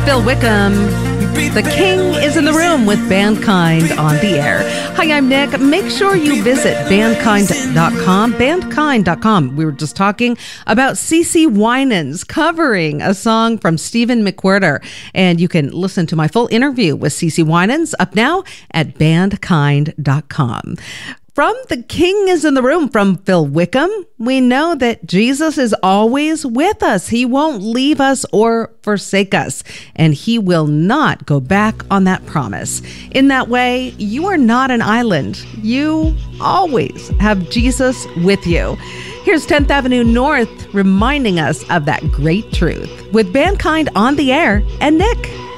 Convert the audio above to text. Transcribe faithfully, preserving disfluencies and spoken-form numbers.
Phil Wickham, the king is in the room with Bandkind on the air. Hi, I'm Nick. Make sure you visit bandkind dot com. bandkind dot com. We were just talking about CeCe Winans covering a song from Stephen McWhirter. And you can listen to my full interview with CeCe Winans up now at bandkind dot com. From The King is in the Room from Phil Wickham, we know that Jesus is always with us. He won't leave us or forsake us, and he will not go back on that promise. In that way, you are not an island. You always have Jesus with you. Here's tenth Avenue North reminding us of that great truth with Bandkind on the air and Nick.